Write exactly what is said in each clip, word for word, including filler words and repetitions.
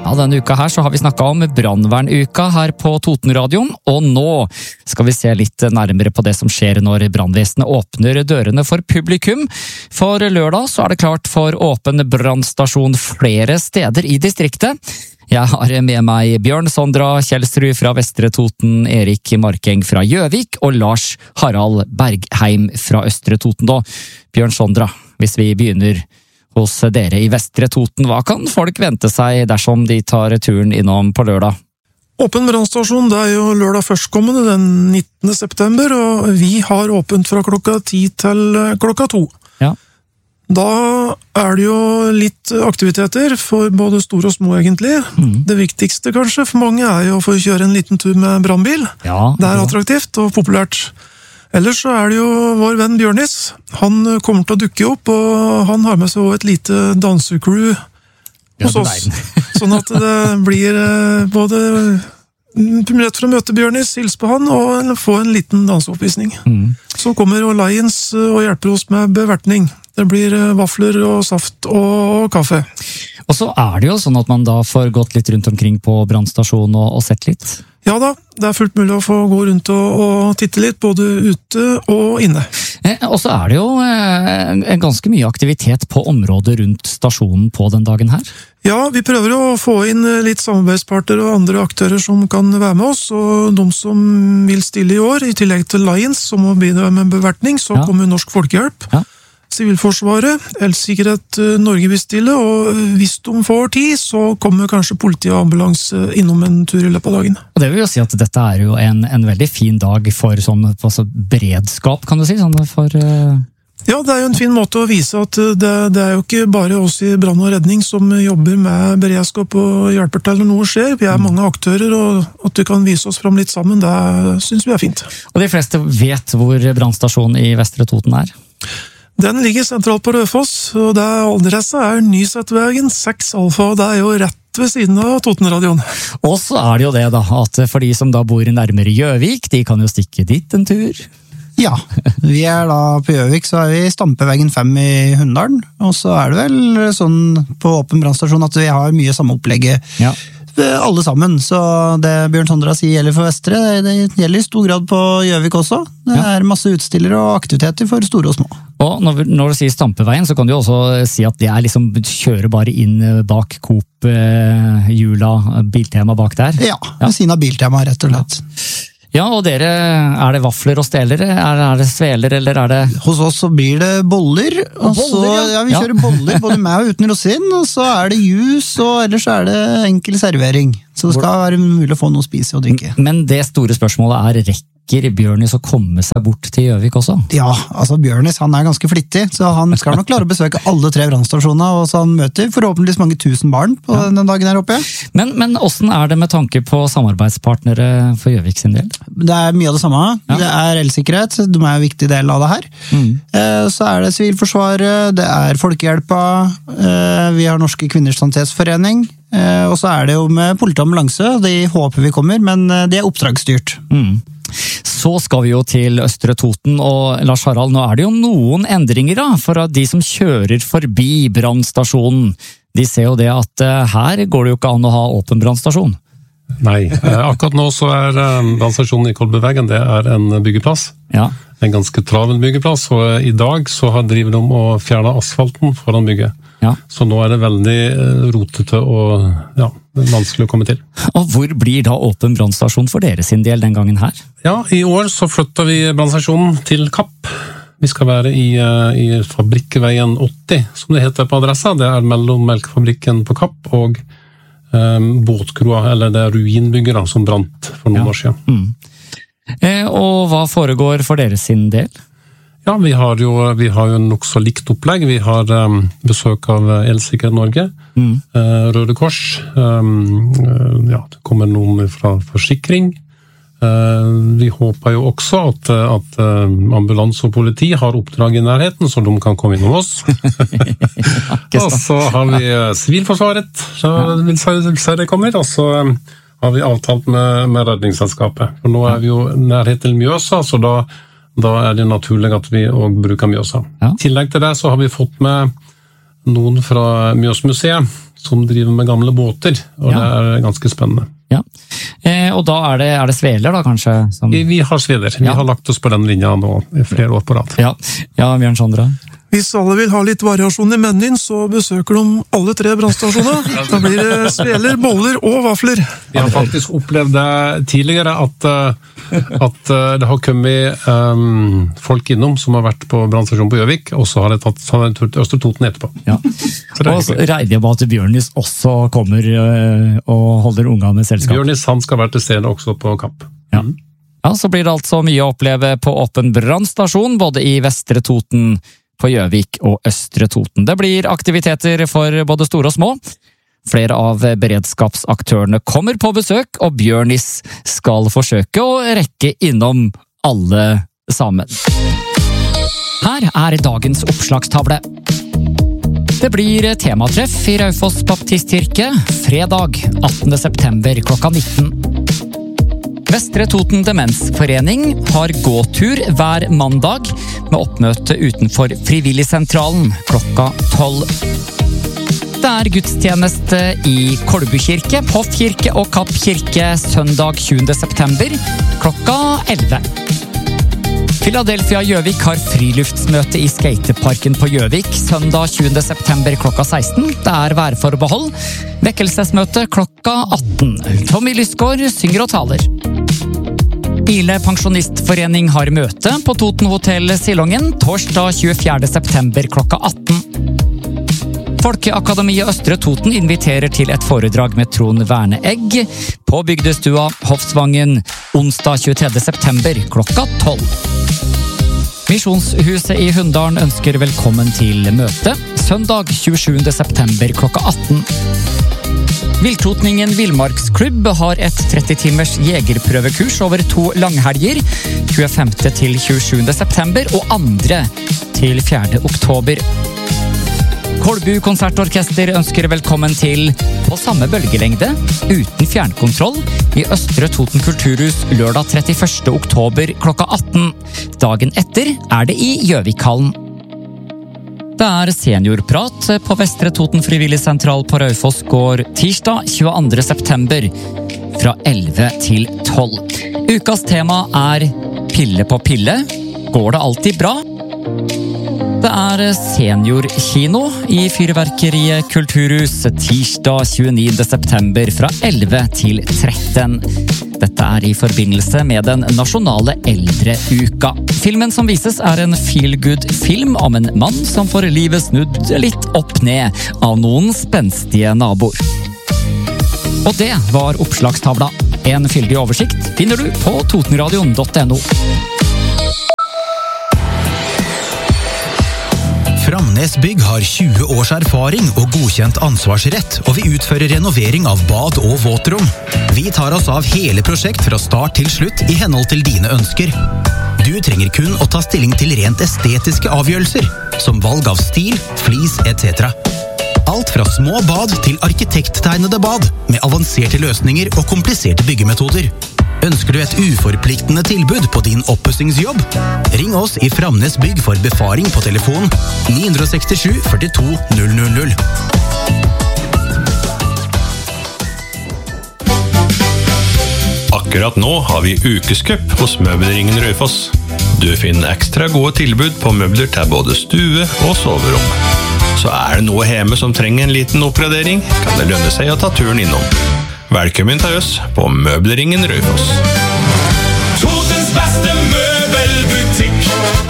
Ja, denne uka her så har vi snakket om brannvernuka her på Totenradioen, og nå skal vi se litt nærmere på det som skjer når brannvesenet åpner dørene for publikum. For lørdag så er det klart for åpen brannstasjon flere steder i distriktet. Jeg har med meg Bjørn Sondra Kjelsrud fra Vestre Toten, Erik Markeng fra Gjøvik og Lars Harald Bergheim fra Østre Toten. Da, Bjørn Sondra, hvis vi begynner hos dere i Vestre Toten, hva kan folk vente seg dersom de tar turen innom på lørdag? Åpen brannstasjon, det er jo lørdag førstkommende, den nittende september, og vi har åpent fra klokka ti til klokka to. Ja. Da er det jo litt aktiviteter for både store og små, egentlig. Mm. Det viktigste kanskje for mange er jo å få kjøre en liten tur med brannbil. Ja, det er attraktivt og populært. Ellers så er det jo vår venn Bjørnis. Han kommer til å dukke opp, og han har med seg også et lite dansecrew hos oss. Sånn at det blir både mulighet for å møte Bjørnis, hilse på han, og få en liten danseoppvisning. Mm. Så kommer jo Lions og hjelper oss med bevertning. Det blir vafler og saft og kaffe. Og så er det jo sånn at man da får gått litt rundt omkring på brannstasjonen og, og sett litt. Ja da, det er fullt mulig å få gå rundt og, og titte litt, både ute og inne. Eh, og så er det jo eh, ganske mye aktivitet på området rundt stasjonen på den dagen her. Ja, vi prøver å få inn litt samarbeidspartnere og andre aktører som kan være med oss, og de som vil stille i år, i tillegg til Lions, som må bidra med bevertning, så ja. Kommer Norsk Folkehjelp. Ja. Sivilforsvaret, Elsikkerhet Norge vil stille, og hvis de får tid, så kommer kanskje politi og ambulanse innom en tur i løpet av dagen. Og det vil jo si at dette er jo en, en veldig fin dag for sånn, altså beredskap, kan du si? Sånn for, uh... Ja, det er jo en fin måte å vise at det, det er jo ikke bare oss i brann og redning som jobber med beredskap og hjelper til når noe skjer. Vi er mange aktører, og at vi kan vise oss fram litt sammen, det synes vi er fint. Og de fleste vet hvor brannstasjonen i Vestre Toten er? Den ligger sentralt på Rødfoss, og det er adressa er Nysettveien seks alfa, og det er jo rett ved siden av Totenradioen. Og så er det jo det da, at for de som da bor nærmere Gjøvik, de kan jo stikke dit en tur. Ja, vi er da på Gjøvik, så er vi i Stampeveggen fem i Hunndalen, og så er det vel sånn på åpen brannstasjon at vi har mye samme opplegget. Ja. Alle sammen, så det Bjørn Sondra sier gjelder for Vestre, det gjelder i stor grad på Gjøvik også. Det er masse utstillere og aktiviteter for store og små. Og når, når du sier Stampeveien, så kan du også si at det er liksom kjøre bare inn bak Coop, eh, Jula, Biltema bak der? Ja, ved siden av Biltema, rett og slett. Ja, og dere, er det vafler og steler, er, er det sveler, eller er det... Hos oss så blir det boller, og, og boller, så, ja, vi kjører ja. boller, både med og uten rosin, og så er det jus, og ellers er det enkel servering. Så det skal være mulig å få noe å spise og drikke. Men det store spørsmålet er, rekker Bjørnis å komme seg bort til Gjøvik også? Ja, altså Bjørnis, han er ganske flittig, så han skal nok klare å besøke alle tre brannstasjonene, og så han møter forhåpentligvis mange tusen barn på ja. den dagen her oppe. Men, men hvordan er det med tanke på samarbeidspartnere for Gjøvik sin del? Det er mye av det samme. Ja. Det er elsikkerhet, de er en viktig del av det her. Mm. Så er det Sivilforsvaret, det er Folkehjelpa, vi har Norske Kvinners Sannhetsforening, og så er det jo med politi og ambulanse, de håper vi kommer, men det er oppdragsstyrt. Mm. Så skal vi jo til Østre Toten, og Lars Harald, nå er det jo noen endringer da, for at de som kjører forbi brannstasjonen, de ser jo det at uh, her går det jo ikke an å ha åpen brannstasjon. Nei, akkurat nå så er brannstasjonen i Kolbeveggen, det er en byggeplass. Ja. En ganske travel byggeplass, og i dag så har drivet de å fjerne asfalten foran bygget. Ja. Så nå er det veldig rotete og ja, vanskelig å komme til. Og hvor blir da åpen brannstasjon for dere sin del den gangen her? Ja, i år så flytter vi brannstasjonen til Kapp. Vi skal være i, i Fabrikkveien åtti, som det heter på adressa. Det er mellom melkefabrikken på Kapp og um, båtkroa, eller det er ruinbyggere som brant for noen ja. år siden. Mm. Eh, og hva foregår for deres sin del? Ja, vi har jo, vi har jo nok så likt opplegg. Vi har um, besøk av Elsikkerhet Norge, mm. uh, Røde Kors, um, uh, ja, det kommer noen fra forsikring. Uh, vi håper jo også at, at uh, ambulanse og politi har oppdrag i nærheten, så de kan komme innom oss. Og så har vi Sivilforsvaret, så vil si det kommer, og så um, har vi avtalt med, med redningsselskapet. For nå er vi jo nærhet til Mjøsa, så da Da er det naturlig at vi også bruker Mjøsa. Ja. I tillegg til det så har vi fått med noen fra Mjøsmuseet som driver med gamle båter, og ja. Det er ganske spennende. Ja, eh, og da er det, er det sveler da, kanskje? Som... Vi, vi har sveler. Ja. Vi har lagt oss på den linja nå i flere år på rad. Ja, ja Bjørn Sondre. Hvis alle vil ha litt variasjon i menyen, så besøker de alle tre brannstasjoner. Da blir det sveler, boller og vafler. Vi har faktisk opplevd det tidligere at, at det har kommet um, folk innom som har vært på brannstasjonen på Gjøvik, og så har de tatt så har de tur til Østre Toten etterpå. Ja. Og så regner jeg med at Bjørnis også kommer uh, og holder ungene i selskap. Bjørnis, han skal være til stede også på Kapp. Ja. Ja, så blir det altså mye å oppleve på åpen brannstasjon, både i Vestre Toten, på Gjøvik og Østre Toten. Det blir aktiviteter for både store og små. Flere av beredskapsaktørene kommer på besøk, og Bjørnis skal forsøke å rekke innom alle sammen. Her er dagens oppslagstavle. Det blir tematreff i Raufoss Baptistkirke, fredag attende september klokka nitten. Vestre Toten Demensforening har gåtur hver mandag med oppmøte utenfor Frivilligsentralen klokka tolv. Det er gudstjeneste i Kolbu kirke, Hoff kirke og Kapp kirke søndag tjuende september klokka elleve. Philadelphia Gjøvik har friluftsmøte i skateparken på Gjøvik søndag tjuende september klokka seksten. Det er værforbehold. Vekkelsesmøte klokka atten. Tommy Lysgård synger og taler. Ile Pensjonistforening har møte på Toten Hotel Silongen torsdag tjuefjerde september klokka atten. Folkeakademiet Østre Toten inviterer til et foredrag med Trond Verneegg på Bygdestua Hofsvangen onsdag tjuetredje september klokka tolv. Misjonshuset i Hunndalen ønsker velkommen til møte søndag tjuesjuende september klokka atten. Viltrotningen Villmarksklubb har et tretti timers jegerprøvekurs over to langhelger, tjuefemte til tjuesjuende september og andre til fjerde oktober. Kolbu konsertorkester ønsker velkommen til på samme bølgelengde, uten fjernkontroll, i Østre Toten kulturhus lørdag trettiførste oktober klokka atten. Dagen etter er det i Gjøvikhallen. Det er seniorprat på Vestre Toten Frivilligsentral på Raufoss gård tirsdag tjueandre september fra elleve til tolv. Ukas tema er pille på pille. Går det alltid bra? Det er seniorkino i Fyrverkeriet kulturhus tirsdag tjueniende september fra elleve til tretten. Dette er i forbindelse med den nasjonale eldreuka. Filmen som vises er en feel-good-film om en mann som får livet snudd litt opp ned av noen spenstige naboer. Og det var oppslagstavla. En fyldig oversikt finner du på totenradion punktum no. Framnes Bygg har tjue års erfaring og godkjent ansvarsrett, og vi utfører renovering av bad og våtrom. Vi tar oss av hele prosjekt fra start til slutt i henhold til dine ønsker. Du trenger kun å ta stilling til rent estetiske avgjørelser, som valg av stil, flis et cetera. Alt fra små bad til arkitekttegnede bad, med avanserte løsninger og kompliserte byggemetoder. Ønsker du et uforpliktende tilbud på din oppussingsjobb? Ring oss i Framnes Bygg for befaring på telefon ni seks sju førtito null null null. Akkurat nå har vi ukeskupp hos Møbelringen Raufoss. Du finner ekstra gode tilbud på møbler til både stue og soverom. Så er det noe hjemme som trenger en liten oppgradering, kan det lønne seg å ta turen innom. Velkommen til oss på Møbelringen Raufoss. Totens beste møbelbutikk.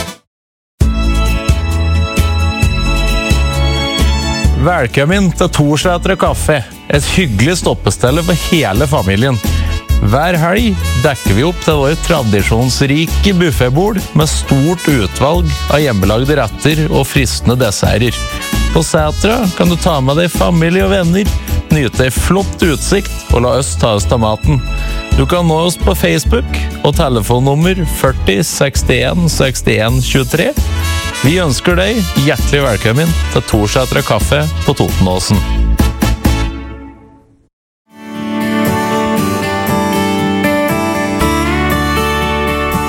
Velkommen til Torsætre kaffe, et hyggelig stoppestelle for hele familien. Hver helg dekker vi opp til vår tradisjonsrike buffetbord med stort utvalg av hjemmelagde retter og fristende desserter. På Sætra kan du ta med deg familie og venner, nyte en flott utsikt og la oss ta oss til maten. Du kan nå oss på Facebook og telefonnummer førti sekstien sekstien tjuetre. Vi ønsker deg hjertelig velkommen til Torsætre kaffe på Totenåsen.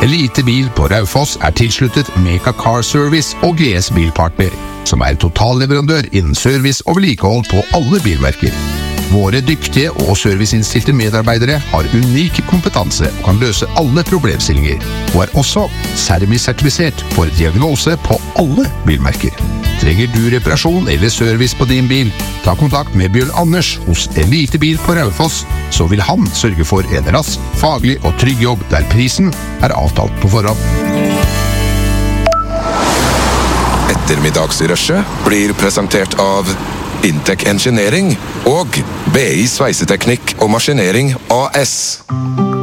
Elite Bil på Raufoss er tilsluttet Meka Car Service og G S Bilpartner, som er totalleverandør innen service og vedlikehold på alle bilmerker. Våre dyktige og serviceinnstilte medarbeidere har unik kompetanse og kan løse alle problemstillinger, og er også Sermi-sertifisert for diagnose på alle bilmerker. Trenger du reparasjon eller service på din bil? Ta kontakt med Bjørn Anders hos Elite Bil på Raufoss, så vil han sørge for en rask, faglig og trygg jobb der prisen er avtalt på forhånd. Ettermiddagsrushet blir presentert av Intec Engineering og B I Sveiseteknikk og Maskinering A S.